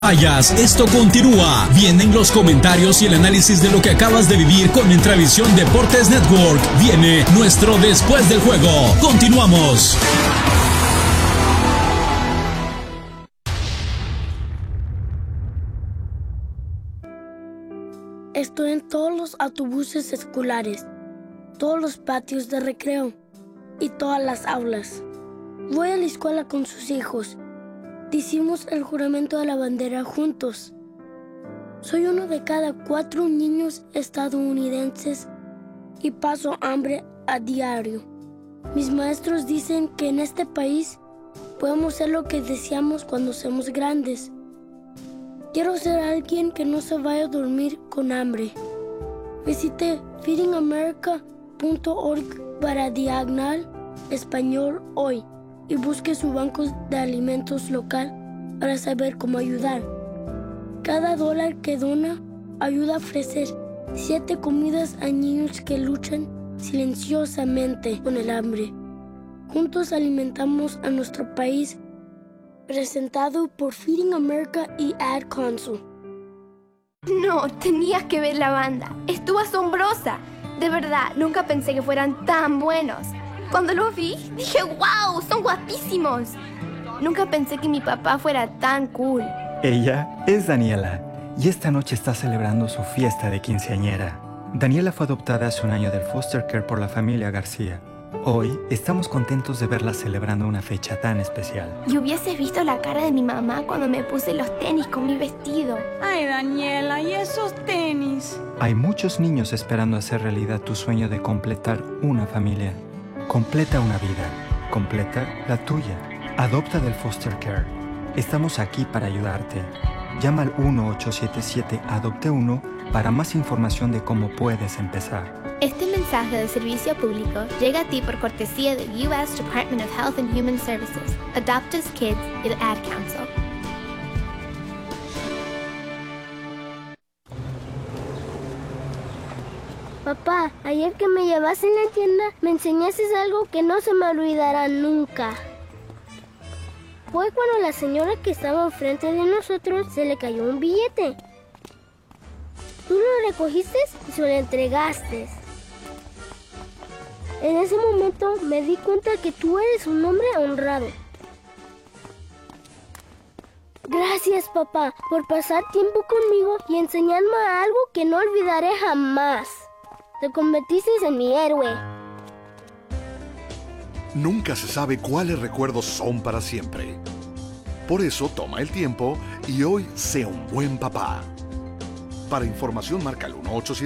Esto continúa. Vienen los comentarios y el análisis de lo que acabas de vivir con Intravisión Deportes Network. Viene nuestro Después del Juego. Continuamos. Estoy en todos los autobuses escolares, todos los patios de recreo y todas las aulas. Voy a la escuela con sus hijos. Hicimos el juramento de la bandera juntos. Soy uno de cada 4 niños estadounidenses y paso hambre a diario. Mis maestros dicen que en este país podemos ser lo que deseamos cuando seamos grandes. Quiero ser alguien que no se vaya a dormir con hambre. Visite feedingamerica.org/español hoy y busque su banco de alimentos local para saber cómo ayudar. Cada dólar que dona ayuda a ofrecer 7 comidas a niños que luchan silenciosamente con el hambre. Juntos alimentamos a nuestro país. Presentado por Feeding America y Ad Council. No, tenías que ver la banda. Estuvo asombrosa. De verdad, nunca pensé que fueran tan buenos. Cuando los vi, dije, ¡wow! ¡Son guapísimos! Nunca pensé que mi papá fuera tan cool. Ella es Daniela y esta noche está celebrando su fiesta de quinceañera. Daniela fue adoptada hace un año del foster care por la familia García. Hoy estamos contentos de verla celebrando una fecha tan especial. Y hubieses visto la cara de mi mamá cuando me puse los tenis con mi vestido. Ay, Daniela, ¿y esos tenis? Hay muchos niños esperando hacer realidad tu sueño de completar una familia. Completa una vida. Completa la tuya. Adopta del foster care. Estamos aquí para ayudarte. Llama al 1-877-ADOPTE1 para más información de cómo puedes empezar. Este mensaje de servicio público llega a ti por cortesía del U.S. Department of Health and Human Services, Adopt Us Kids y el Ad Council. Papá, ayer que me llevaste en la tienda, me enseñaste algo que no se me olvidará nunca. Fue cuando la señora que estaba enfrente de nosotros se le cayó un billete. Tú lo recogiste y se lo entregaste. En ese momento me di cuenta que tú eres un hombre honrado. Gracias, papá, por pasar tiempo conmigo y enseñarme algo que no olvidaré jamás. Te convertiste en mi héroe. Nunca se sabe cuáles recuerdos son para siempre. Por eso toma el tiempo y hoy sea un buen papá. Para información marca el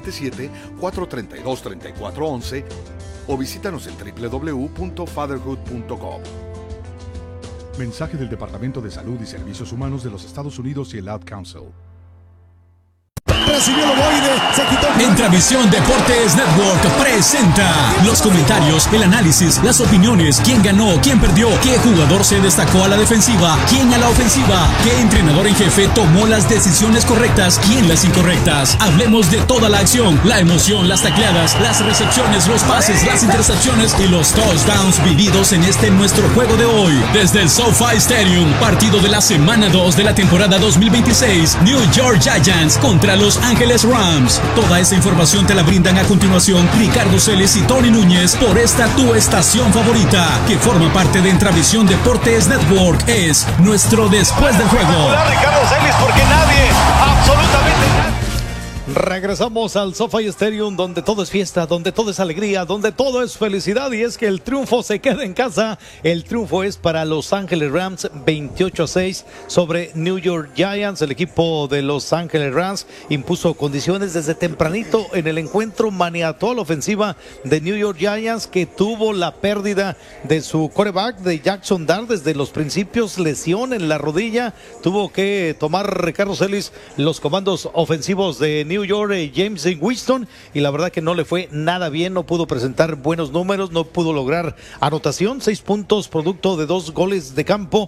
1877-432-3411 o visítanos en www.fatherhood.com. Mensaje del Departamento de Salud y Servicios Humanos de los Estados Unidos y el Ad Council. Recibió el ovoide, se quitó. Intravisión Deportes Network presenta los comentarios, el análisis, las opiniones, quién ganó, quién perdió, qué jugador se destacó a la defensiva, quién a la ofensiva, qué entrenador en jefe tomó las decisiones correctas, quién las incorrectas. Hablemos de toda la acción, la emoción, las tacleadas, las recepciones, los pases, las intercepciones y los touchdowns vividos en este nuestro juego de hoy. Desde el SoFi Stadium, partido de la semana 2 de la temporada 2026, New York Giants contra los Ángeles Rams. Toda esa información te la brindan a continuación Ricardo Celes y Tony Núñez por esta tu estación favorita, que forma parte de Intravisión Deportes Network. Es nuestro Después del Juego. Ricardo Celes, porque nadie, absolutamente nadie. Regresamos al SoFi Stadium, donde todo es fiesta, donde todo es alegría, donde todo es felicidad, y es que el triunfo se queda en casa. El triunfo es para Los Ángeles Rams, 28-6 sobre New York Giants. El equipo de Los Ángeles Rams impuso condiciones desde tempranito en el encuentro, maniató a la ofensiva de New York Giants, que tuvo la pérdida de su quarterback, de Jackson Dart, desde los principios, lesión en la rodilla. Tuvo que tomar Ricardo Celis los comandos ofensivos de New York, James Winston, y la verdad que no le fue nada bien. No pudo presentar buenos números, no pudo lograr anotación. 6 puntos producto de 2 goles de campo.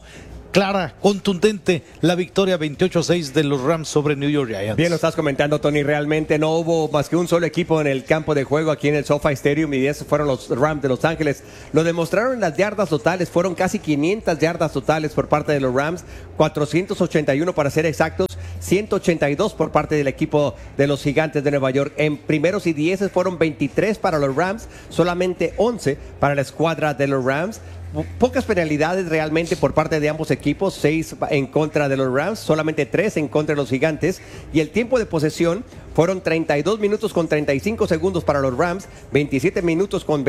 clara, contundente, la victoria 28-6 de los Rams sobre New York Giants. Bien, lo estás comentando, Tony. Realmente no hubo más que un solo equipo en el campo de juego aquí en el SoFi Stadium y esos fueron los Rams de Los Ángeles. Lo demostraron en las yardas totales. Fueron casi 500 yardas totales por parte de los Rams, 481 para ser exactos, 182 por parte del equipo de los Gigantes de Nueva York. En primeros y 10 fueron 23 para los Rams, solamente 11 para la escuadra de los Rams. Pocas penalidades realmente por parte de ambos equipos, 6 en contra de los Rams, solamente 3 en contra de los Gigantes. Y el tiempo de posesión fueron 32 minutos con 35 segundos para los Rams, 27 minutos con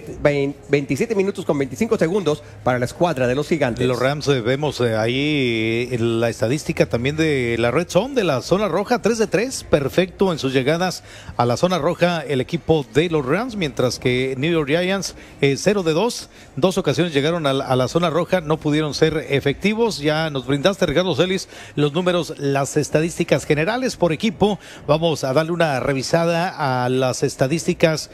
25 segundos para la escuadra de los Gigantes. Los Rams vemos ahí la estadística también de la red zone, de la zona roja, 3 de 3, perfecto en sus llegadas a la zona roja el equipo de los Rams, mientras que New York Giants 0 de 2, 2 ocasiones llegaron a la zona roja, no pudieron ser efectivos. Ya nos brindaste, Ricardo Celis, los números, las estadísticas generales por equipo. Vamos a darle una revisada a las estadísticas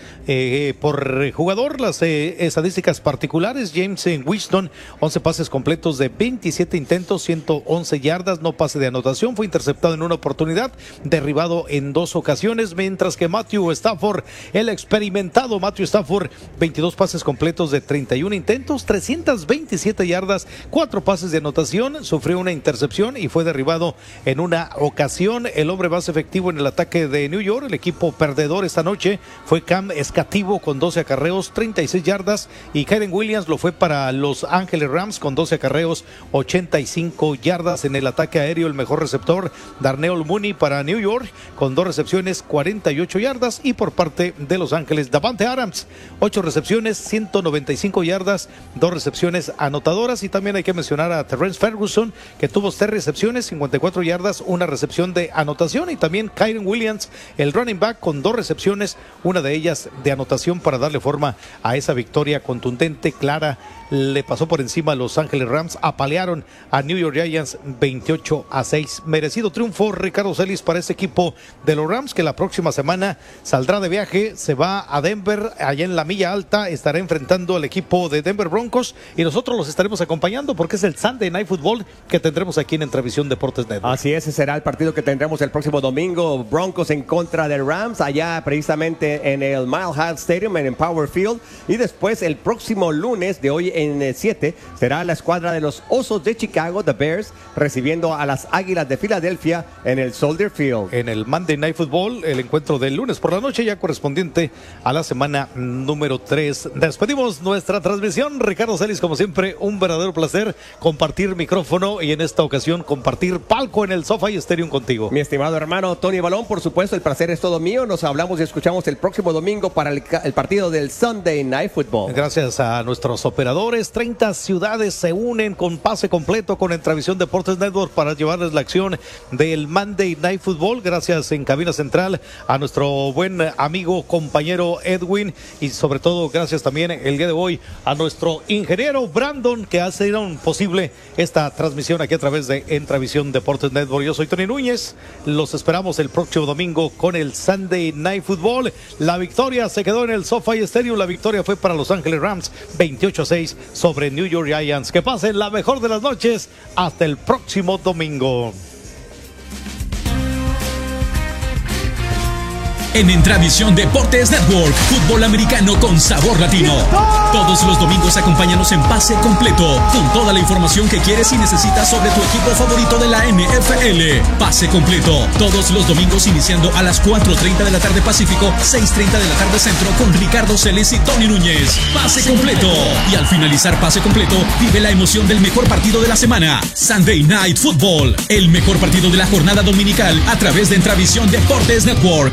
por jugador, las estadísticas particulares. James Winston, 11 pases completos de 27 intentos, 111 yardas, no pase de anotación, fue interceptado en una oportunidad, derribado en 2 ocasiones, mientras que Matthew Stafford, el experimentado Matthew Stafford, 22 pases completos de 31 intentos, 327 yardas, 4 pases de anotación, sufrió una intercepción y fue derribado en una ocasión. El hombre más efectivo en el ataque de New York, el equipo perdedor esta noche, fue Cam Escativo con 12 acarreos, 36 yardas, y Kyren Williams lo fue para Los Ángeles Rams con 12 acarreos, 85 yardas. En el ataque aéreo, el mejor receptor, Darnell Mooney para New York con 2 recepciones, 48 yardas, y por parte de Los Ángeles, Davante Adams, 8 recepciones, 195 yardas, 2 recepciones anotadoras. Y también hay que mencionar a Terrence Ferguson, que tuvo 3 recepciones, 54 yardas, 1 recepción de anotación, y también Kyren Williams, el running back, con 2 recepciones, una de ellas de anotación, para darle forma a esa victoria contundente, clara. Le pasó por encima a Los Ángeles Rams, apalearon a New York Giants 28-6. Merecido triunfo, Ricardo Celis, para este equipo de los Rams, que la próxima semana saldrá de viaje, se va a Denver, allá en la Milla Alta, estará enfrentando al equipo de Denver Broncos, y nosotros los estaremos acompañando porque es el Sunday Night Football que tendremos aquí en Entravisión Deportes Network. Así es, ese será el partido que tendremos el próximo domingo, Broncos en contra de Rams, allá precisamente en el Mile High Stadium, en Power Field. Y después el próximo lunes, de hoy en 7, será la escuadra de los Osos de Chicago, The Bears, recibiendo a las Águilas de Filadelfia en el Soldier Field. En el Monday Night Football, el encuentro del lunes por la noche, ya correspondiente a la semana número 3. Despedimos nuestra transmisión. Ricardo Celis, como siempre, un verdadero placer compartir micrófono y en esta ocasión compartir palco en el SoFi Stadium contigo. Mi estimado hermano Tony Balón, por supuesto, el placer es todo mío. Nos hablamos y escuchamos el próximo domingo para el partido del Sunday Night Football. Gracias a nuestros operadores, 30 ciudades se unen con pase completo con Entravisión Deportes Network para llevarles la acción del Monday Night Football. Gracias en cabina central a nuestro buen amigo, compañero Edwin, y sobre todo gracias también el día de hoy a nuestro ingeniero Brandon, que hicieron posible esta transmisión aquí a través de Entravisión Deportes Network. Yo soy Tony Núñez, los esperamos el próximo domingo con el Sunday Night Football. La victoria se quedó en el SoFi Stadium, la victoria fue para Los Ángeles Rams 28-6 sobre New York Giants. Que pasen la mejor de las noches, hasta el próximo domingo. En Entravisión Deportes Network, fútbol americano con sabor latino. Todos los domingos acompáñanos en Pase Completo, con toda la información que quieres y necesitas sobre tu equipo favorito de la NFL. Pase Completo, todos los domingos iniciando a las 4:30 de la tarde Pacífico, 6:30 de la tarde Centro, con Ricardo Celis y Tony Núñez. Pase Completo. Y al finalizar Pase Completo, vive la emoción del mejor partido de la semana, Sunday Night Football, el mejor partido de la jornada dominical a través de Entravisión Deportes Network.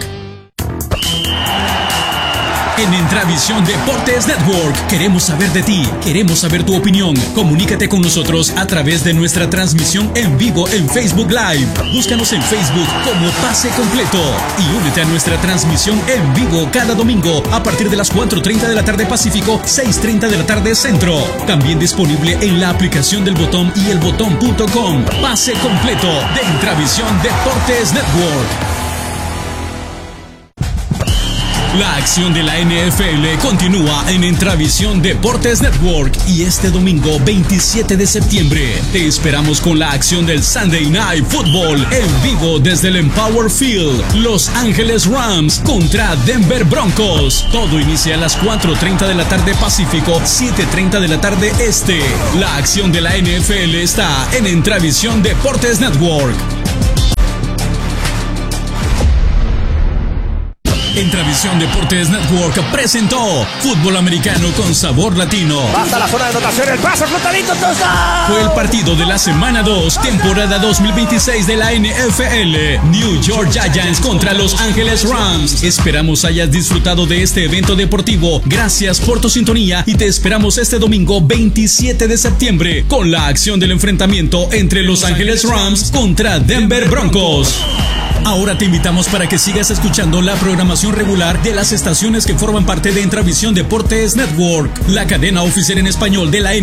En Entravisión Deportes Network queremos saber de ti, queremos saber tu opinión. Comunícate con nosotros a través de nuestra transmisión en vivo en Facebook Live. Búscanos en Facebook como Pase Completo y únete a nuestra transmisión en vivo cada domingo a partir de las 4:30 de la tarde Pacífico, 6:30 de la tarde Centro. También disponible en la aplicación del Botón y elbotón.com. Pase Completo de Entravisión Deportes Network. La acción de la NFL continúa en Intravisión Deportes Network y este domingo 27 de septiembre te esperamos con la acción del Sunday Night Football en vivo desde el Empower Field. Los Ángeles Rams contra Denver Broncos. Todo inicia a las 4:30 de la tarde Pacífico, 7:30 de la tarde Este. La acción de la NFL está en Intravisión Deportes Network. Intravisión Deportes Network presentó Fútbol Americano con Sabor Latino. Hasta la zona de anotación, el pase flotadito, touchdown. Fue el partido de la semana 2, temporada 2026 de la NFL. New York Giants contra Los Ángeles Rams. Esperamos hayas disfrutado de este evento deportivo. Gracias por tu sintonía y te esperamos este domingo 27 de septiembre con la acción del enfrentamiento entre Los Ángeles Rams contra Denver Broncos. Ahora te invitamos para que sigas escuchando la programación regular de las estaciones que forman parte de Intravisión Deportes Network, la cadena oficial en español de la